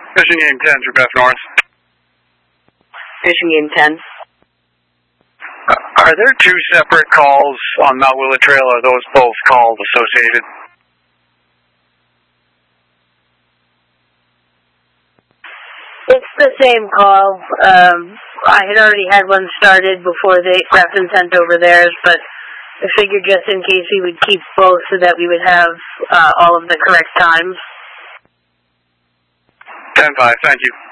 Fishing Game 10, True Path North. Fishing Game 10. Are there two separate calls on Mount Willett Trail, or are those both calls associated? It's the same call. I had already had one started before the captain sent over theirs, but I figured just in case we would keep both so that we would have all of the correct times. 10-5, thank you.